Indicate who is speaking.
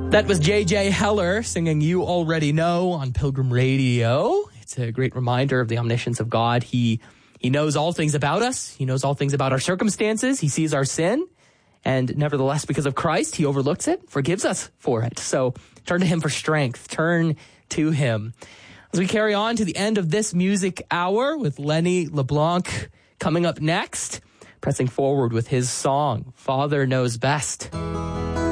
Speaker 1: That was J.J. Heller singing You Already Know on Pilgrim Radio. It's a great reminder of the omniscience of God. He knows all things about us. He knows all things about our circumstances. He sees our sin. And nevertheless, because of Christ, he overlooks it, forgives us for it. So turn to him for strength. Turn to him. As we carry on to the end of this music hour with Lenny LeBlanc coming up next, pressing forward with his song, Father Knows Best.